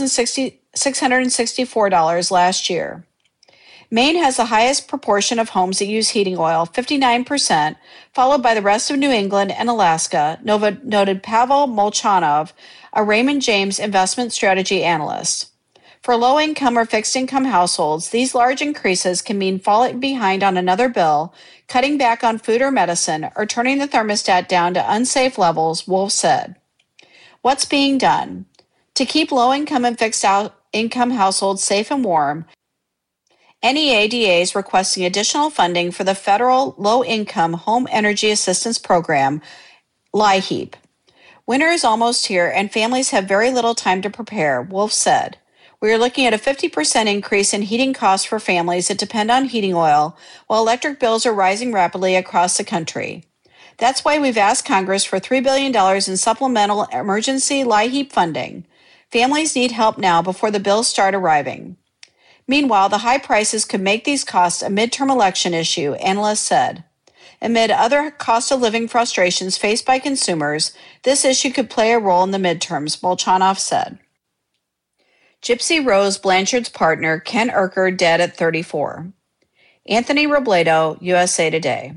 $1,664 last year. Maine has the highest proportion of homes that use heating oil, 59%, followed by the rest of New England and Alaska, noted Pavel Molchanov, a Raymond James investment strategy analyst. For low-income or fixed-income households, these large increases can mean falling behind on another bill, cutting back on food or medicine, or turning the thermostat down to unsafe levels, Wolf said. What's being done? To keep low-income and fixed-income households safe and warm, NEADA is requesting additional funding for the federal Low-Income Home Energy Assistance Program, LIHEAP. Winter is almost here, and families have very little time to prepare, Wolf said. We are looking at a 50% increase in heating costs for families that depend on heating oil, while electric bills are rising rapidly across the country. That's why we've asked Congress for $3 billion in supplemental emergency LIHEAP funding. Families need help now before the bills start arriving. Meanwhile, the high prices could make these costs a midterm election issue, analysts said. Amid other cost of living frustrations faced by consumers, this issue could play a role in the midterms, Molchanov said. Gypsy Rose Blanchard's partner, Ken Urker, dead at 34. Anthony Robledo, USA Today.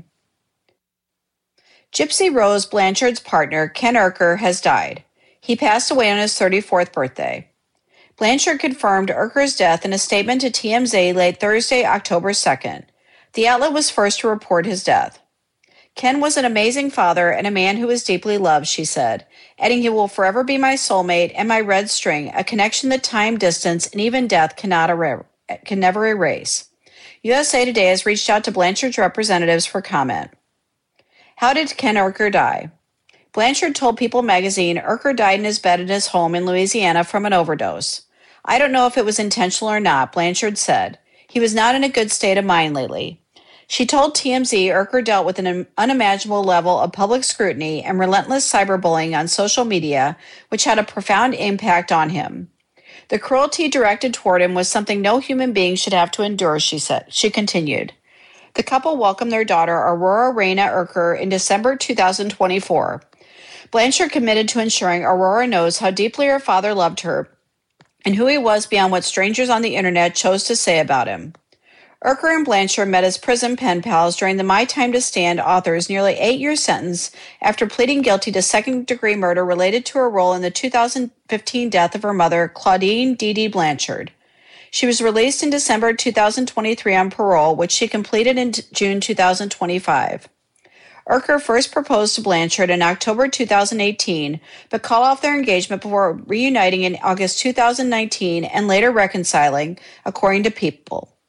Gypsy Rose Blanchard's partner, Ken Urker, has died. He passed away on his 34th birthday. Blanchard confirmed Urker's death in a statement to TMZ late Thursday, October 2nd. The outlet was first to report his death. Ken was an amazing father and a man who was deeply loved, she said, adding he will forever be my soulmate and my red string, a connection that time, distance, and even death can never erase. USA Today has reached out to Blanchard's representatives for comment. How did Ken Urker die? Blanchard told People magazine Urker died in his bed in his home in Louisiana from an overdose. I don't know if it was intentional or not, Blanchard said. He was not in a good state of mind lately. She told TMZ Urker dealt with an unimaginable level of public scrutiny and relentless cyberbullying on social media, which had a profound impact on him. The cruelty directed toward him was something no human being should have to endure, she said. She continued. The couple welcomed their daughter, Aurora Reyna Urker, in December 2024. Blanchard committed to ensuring Aurora knows how deeply her father loved her and who he was beyond what strangers on the internet chose to say about him. Urker and Blanchard met as prison pen pals during the My Time to Stand author's nearly 8-year sentence after pleading guilty to second-degree murder related to her role in the 2015 death of her mother, Claudine Dee Dee Blanchard. She was released in December 2023 on parole, which she completed in June 2025. Urker first proposed to Blanchard in October 2018, but called off their engagement before reuniting in August 2019 and later reconciling, according to People.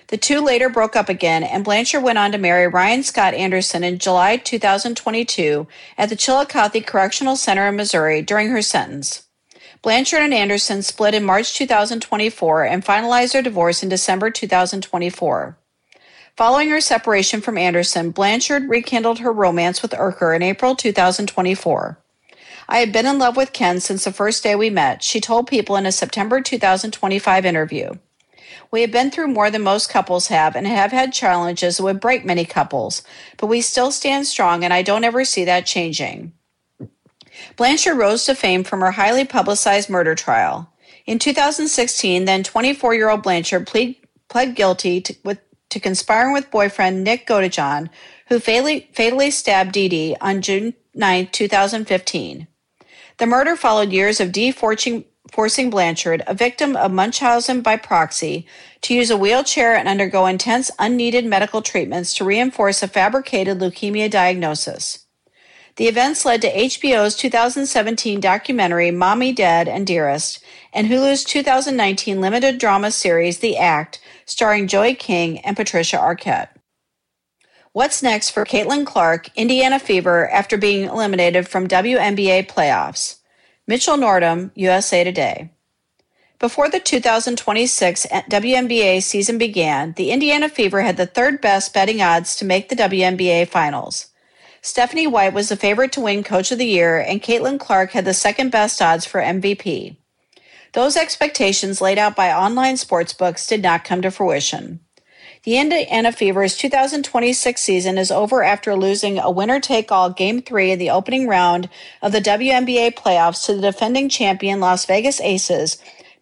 The two later broke up again, and Blanchard went on to marry Ryan Scott Anderson in July 2022 at the Chillicothe Correctional Center in Missouri during her sentence. Blanchard and Anderson split in March 2024 and finalized their divorce in December 2024. Following her separation from Anderson, Blanchard rekindled her romance with Urquhart in April 2024. "I have been in love with Ken since the first day we met," she told People in a September 2025 interview. "We have been through more than most couples have and have had challenges that would break many couples, but we still stand strong and I don't ever see that changing." Blanchard rose to fame from her highly publicized murder trial. In 2016, then 24-year-old Blanchard pled guilty to conspiring with boyfriend Nick Godejohn, who fatally stabbed Dee Dee on June 9, 2015. The murder followed years of Dee forcing Blanchard, a victim of Munchausen by proxy, to use a wheelchair and undergo intense, unneeded medical treatments to reinforce a fabricated leukemia diagnosis. The events led to HBO's 2017 documentary Mommy, Dad, and Dearest, and Hulu's 2019 limited drama series The Act, starring Joey King and Patricia Arquette. What's next for Caitlin Clark, Indiana Fever, after being eliminated from WNBA playoffs? Mitchell Nordham, USA Today. Before the 2026 WNBA season began, the Indiana Fever had the third best betting odds to make the WNBA Finals. Stephanie White was the favorite to win Coach of the Year, and Caitlin Clark had the second best odds for MVP. Those expectations laid out by online sportsbooks did not come to fruition. The Indiana Fever's 2026 season is over after losing a winner-take-all Game 3 in the opening round of the WNBA playoffs to the defending champion Las Vegas Aces,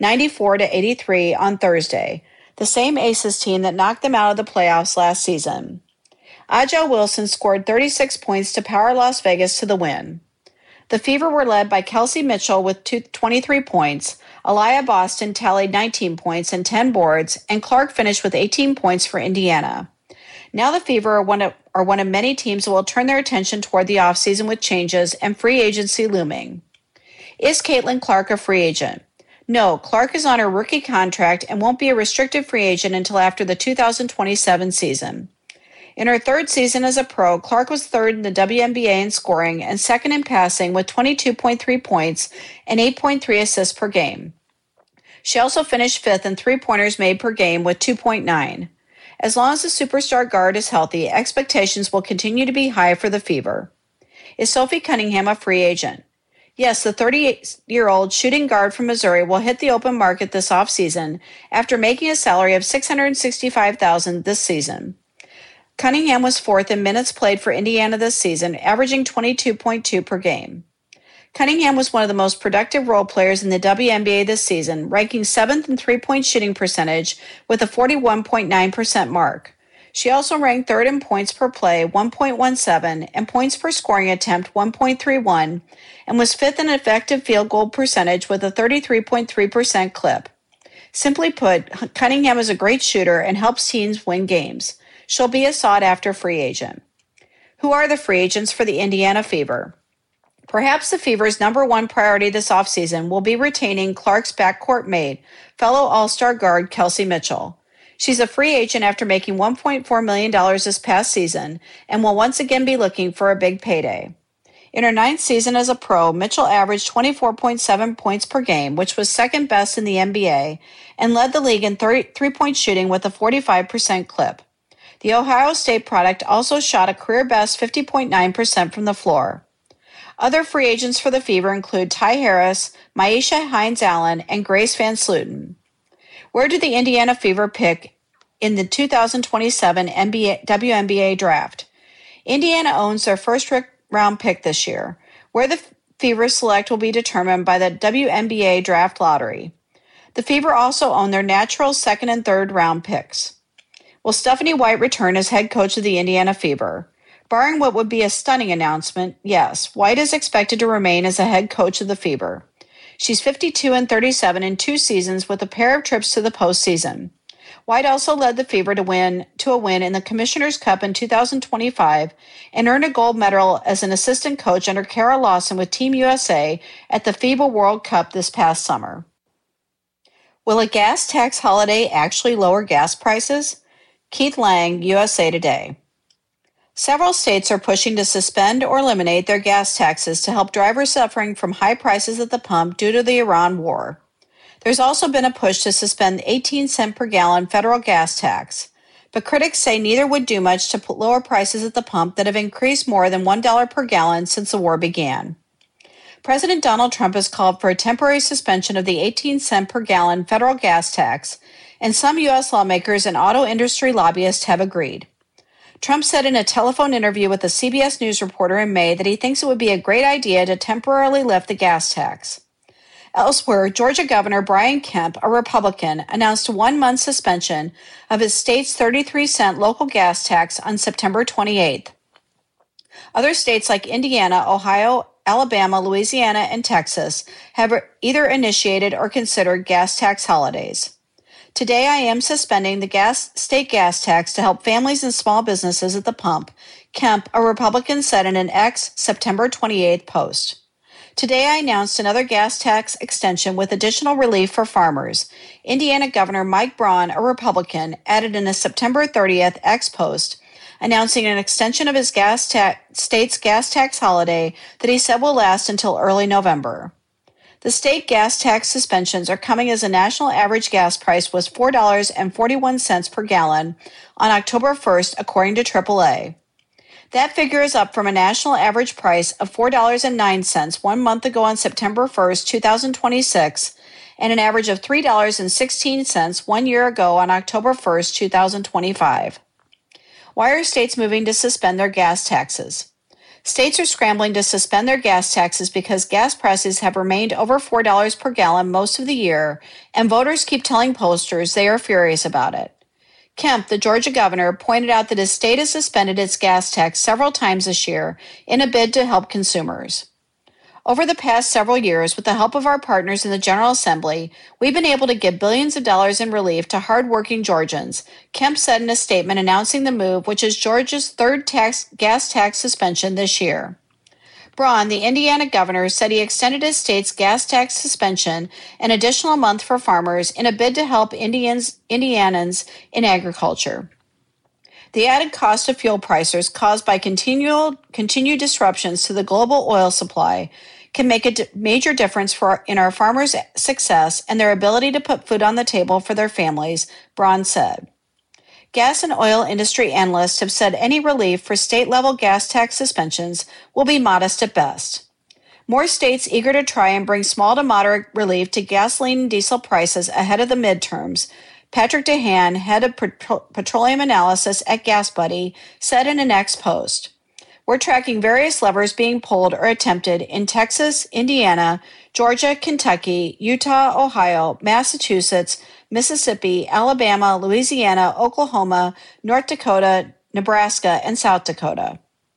94-83 on Thursday, the same Aces team that knocked them out of the playoffs last season. Aja Wilson scored 36 points to power Las Vegas to the win. The Fever were led by Kelsey Mitchell with 23 points, Aliyah Boston tallied 19 points and 10 boards, and Clark finished with 18 points for Indiana. Now the Fever are one of many teams that will turn their attention toward the offseason with changes and free agency looming. Is Caitlin Clark a free agent? No, Clark is on her rookie contract and won't be a restricted free agent until after the 2027 season. In her third season as a pro, Clark was third in the WNBA in scoring and second in passing with 22.3 points and 8.3 assists per game. She also finished fifth in three-pointers made per game with 2.9. As long as the superstar guard is healthy, expectations will continue to be high for the Fever. Is Sophie Cunningham a free agent? Yes, the 38-year-old shooting guard from Missouri will hit the open market this offseason after making a salary of $665,000 this season. Cunningham was fourth in minutes played for Indiana this season, averaging 22.2 per game. Cunningham was one of the most productive role players in the WNBA this season, ranking seventh in three-point shooting percentage with a 41.9% mark. She also ranked third in points per play, 1.17, and points per scoring attempt, 1.31, and was fifth in effective field goal percentage with a 33.3% clip. Simply put, Cunningham is a great shooter and helps teams win games. She'll be a sought-after free agent. Who are the free agents for the Indiana Fever? Perhaps the Fever's number one priority this offseason will be retaining Clark's backcourt mate, fellow All-Star guard Kelsey Mitchell. She's a free agent after making $1.4 million this past season and will once again be looking for a big payday. In her ninth season as a pro, Mitchell averaged 24.7 points per game, which was second best in the NBA, and led the league in three-point shooting with a 45% clip. The Ohio State product also shot a career-best 50.9% from the floor. Other free agents for the Fever include Ty Harris, Maisha Hines-Allen, and Grace Van Sluten. Where did the Indiana Fever pick in the 2027 WNBA draft? Indiana owns their first-round pick this year. Where the Fever select will be determined by the WNBA draft lottery. The Fever also own their natural second and third round picks. Will Stephanie White return as head coach of the Indiana Fever? Barring what would be a stunning announcement, yes, White is expected to remain as a head coach of the Fever. She's 52-37 in 2 seasons with a pair of trips to the postseason. White also led the Fever to a win in the Commissioner's Cup in 2025 and earned a gold medal as an assistant coach under Kara Lawson with Team USA at the FIBA World Cup this past summer. Will a gas tax holiday actually lower gas prices? Keith Lang, USA Today. Several states are pushing to suspend or eliminate their gas taxes to help drivers suffering from high prices at the pump due to the Iran war. There's also been a push to suspend the 18-cent per gallon federal gas tax, but critics say neither would do much to lower prices at the pump that have increased more than $1 per gallon since the war began. President Donald Trump has called for a temporary suspension of the 18-cent per gallon federal gas tax, and some U.S. lawmakers and auto industry lobbyists have agreed. Trump said in a telephone interview with a CBS News reporter in May that he thinks it would be a great idea to temporarily lift the gas tax. Elsewhere, Georgia Governor Brian Kemp, a Republican, announced a 1-month suspension of his state's 33-cent local gas tax on September 28th. Other states like Indiana, Ohio, Alabama, Louisiana, and Texas have either initiated or considered gas tax holidays. Today, I am suspending the state gas tax to help families and small businesses at the pump, Kemp, a Republican, said in an September 28th post. Today, I announced another gas tax extension with additional relief for farmers. Indiana Governor Mike Braun, a Republican, added in a September 30th X post, announcing an extension of his state's gas tax holiday that he said will last until early November. The state gas tax suspensions are coming as the national average gas price was $4.41 per gallon on October 1st, according to AAA. That figure is up from a national average price of $4.09 1 month ago on September 1st, 2026, and an average of $3.16 1 year ago on October 1st, 2025. Why are states moving to suspend their gas taxes? States are scrambling to suspend their gas taxes because gas prices have remained over $4 per gallon most of the year, and voters keep telling pollsters they are furious about it. Kemp, the Georgia governor, pointed out that his state has suspended its gas tax several times this year in a bid to help consumers. Over the past several years, with the help of our partners in the General Assembly, we've been able to give billions of dollars in relief to hardworking Georgians, Kemp said in a statement announcing the move, which is Georgia's third gas tax suspension this year. Braun, the Indiana governor, said he extended his state's gas tax suspension an additional month for farmers in a bid to help Indianans in agriculture. The added cost of fuel prices caused by continued disruptions to the global oil supply can make a major difference in our farmers' success and their ability to put food on the table for their families, Braun said. Gas and oil industry analysts have said any relief for state-level gas tax suspensions will be modest at best. More states eager to try and bring small to moderate relief to gasoline and diesel prices ahead of the midterms, Patrick DeHaan, head of petroleum analysis at GasBuddy, said in an X post, "We're tracking various levers being pulled or attempted in Texas, Indiana, Georgia, Kentucky, Utah, Ohio, Massachusetts, Mississippi, Alabama, Louisiana, Oklahoma, North Dakota, Nebraska, and South Dakota."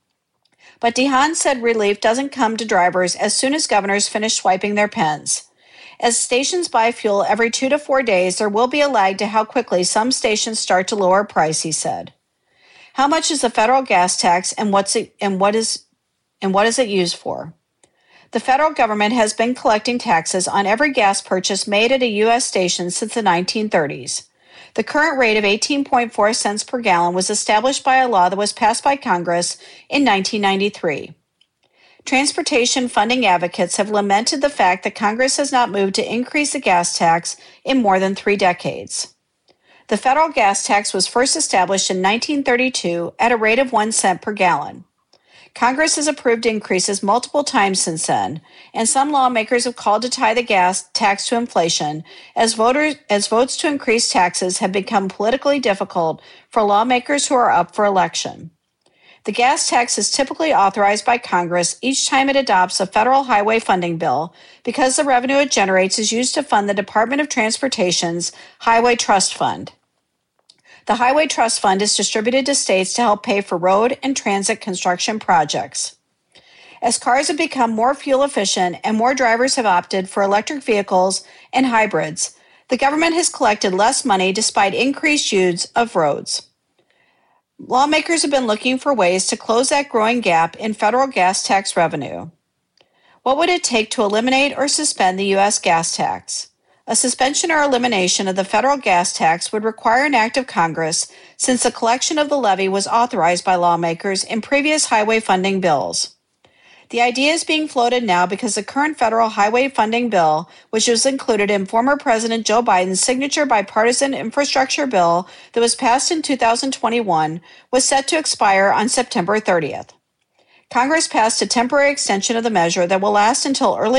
But DeHaan said relief doesn't come to drivers as soon as governors finish swiping their pens. As stations buy fuel every 2 to 4 days, there will be a lag to how quickly some stations start to lower price, he said. How much is the federal gas tax and what is it used for? The federal government has been collecting taxes on every gas purchase made at a U.S. station since the 1930s. The current rate of 18.4 cents per gallon was established by a law that was passed by Congress in 1993. Transportation funding advocates have lamented the fact that Congress has not moved to increase the gas tax in more than 3 decades. The federal gas tax was first established in 1932 at a rate of 1 cent per gallon. Congress has approved increases multiple times since then, and some lawmakers have called to tie the gas tax to inflation as votes to increase taxes have become politically difficult for lawmakers who are up for election. The gas tax is typically authorized by Congress each time it adopts a federal highway funding bill because the revenue it generates is used to fund the Department of Transportation's Highway Trust Fund. The Highway Trust Fund is distributed to states to help pay for road and transit construction projects. As cars have become more fuel efficient and more drivers have opted for electric vehicles and hybrids, the government has collected less money despite increased use of roads. Lawmakers have been looking for ways to close that growing gap in federal gas tax revenue. What would it take to eliminate or suspend the U.S. gas tax? A suspension or elimination of the federal gas tax would require an act of Congress since the collection of the levy was authorized by lawmakers in previous highway funding bills. The idea is being floated now because the current federal highway funding bill, which was included in former President Joe Biden's signature bipartisan infrastructure bill that was passed in 2021, was set to expire on September 30th. Congress passed a temporary extension of the measure that will last until early